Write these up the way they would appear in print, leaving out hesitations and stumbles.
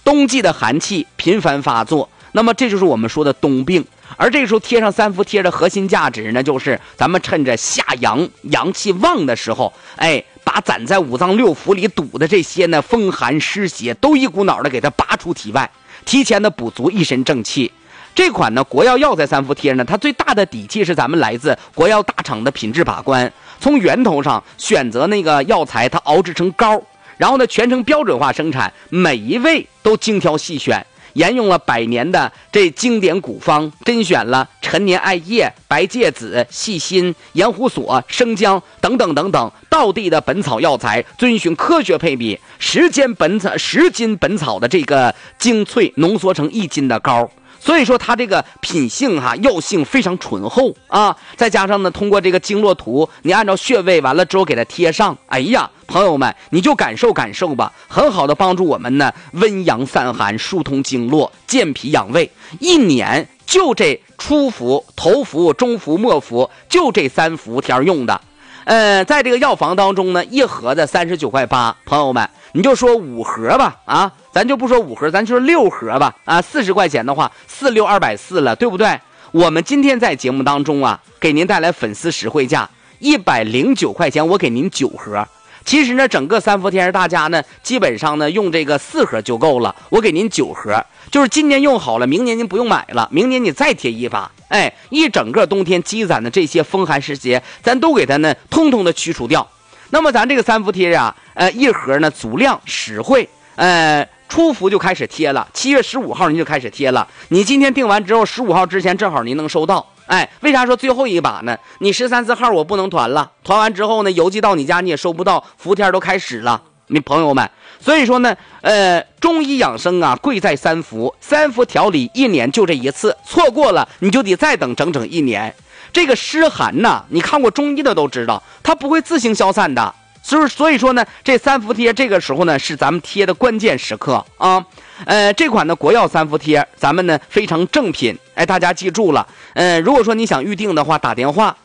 冬季的寒气频繁发作，那么这就是我们说的冬病。而这个时候贴上三伏贴的核心价值呢，就是咱们趁着夏阳阳气旺的时候，把攒在五脏六腑里堵的这些呢风寒湿邪都一股脑的给它拔出体外，提前的补足一身正气。这款呢国药药材三伏贴呢，它最大的底气是咱们来自国药大厂的品质把关，从源头上选择那个药材，它熬制成膏，然后呢全程标准化生产，每一味都精挑细选，沿用了100年的这经典古方，甄选了陈年艾叶、白芥子、细辛、盐胡索、生姜等等等等道地的本草药材，遵循科学配比，10斤本草的这个精粹浓缩成1斤的膏。所以说它这个品性药性非常醇厚啊，再加上呢通过这个经络图，你按照穴位完了之后给它贴上，哎呀朋友们你就感受感受吧，很好的帮助我们呢温阳散寒、疏通经络、健脾养胃。一年就这初服、头服、中服、末服，就这3伏天用的。在这个药房当中呢，一盒的39.8块，朋友们你就说5盒吧啊，咱就不说5盒，咱就说6盒吧啊，40块钱的话4、6、240了，对不对？我们今天在节目当中啊，给您带来粉丝实惠价109块钱，我给您9盒。其实呢，整个三伏天大家呢，基本上呢用这个4盒就够了，我给您9盒，就是今年用好了，明年您不用买了，明年你再贴一把，一整个冬天积攒的这些风寒湿邪，咱都给它呢，通通的驱除掉。那么咱这个三伏贴啊，一盒呢足量实惠，初伏就开始贴了，7月15号您就开始贴了，你今天订完之后，15号之前正好您能收到。为啥说最后一把呢？你13、14号我不能团了，团完之后呢，邮寄到你家你也收不到，伏天都开始了，你朋友们。所以说呢，中医养生啊，贵在3伏，3伏调理1年就这一次，错过了你就得再等整整1年。这个湿寒呐，你看过中医的都知道，它不会自行消散的。所以说呢，这三伏贴这个时候呢，是咱们贴的关键时刻啊。这款的国药三伏贴，咱们呢非常正品，大家记住了。如果说你想预定的话，打电话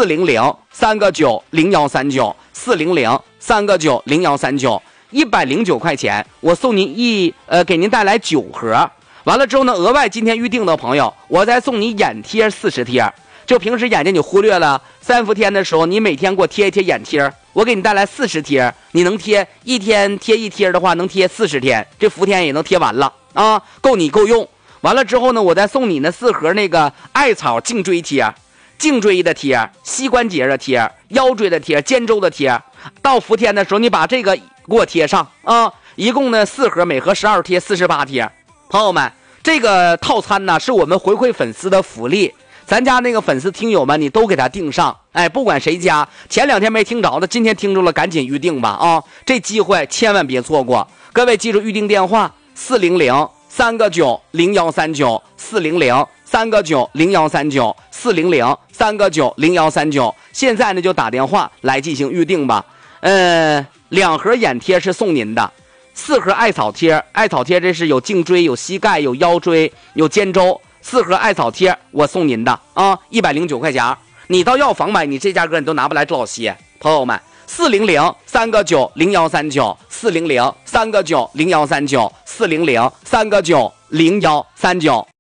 400-3个9-0139，400-3个9-0139，109块钱，我送您给您带来9盒。完了之后呢，额外今天预定的朋友，我再送你眼贴40贴。就平时眼睛你忽略了，三伏天的时候，你每天给我贴一贴眼贴，我给你带来40贴，你能贴一天贴一贴的话，能贴40天，这伏天也能贴完了啊，够你够用。完了之后呢，我再送你那4盒那个艾草颈椎贴，颈椎的贴、膝关节的贴、腰椎的贴、肩周的贴。到伏天的时候，你把这个给我贴上啊，一共呢4盒，每盒12贴，48贴。朋友们，这个套餐呢是我们回馈粉丝的福利。咱家那个粉丝听友们，你都给他订上，不管谁家，前2天没听着的，今天听着了，赶紧预定吧啊！这机会千万别错过。各位记住预定电话：400-3个9-0139，400-3个9-0139，400-3个9-0139。现在呢就打电话来进行预定吧。2盒眼贴是送您的，4盒艾草贴，艾草贴这是有颈椎、有膝盖、有腰椎、有肩周。4盒艾草贴我送您的啊，109块钱。你到药房买，你这价格你都拿不来这老些。朋友们，400-3个9-0139，400-3个9-0139，400-3个9-0139。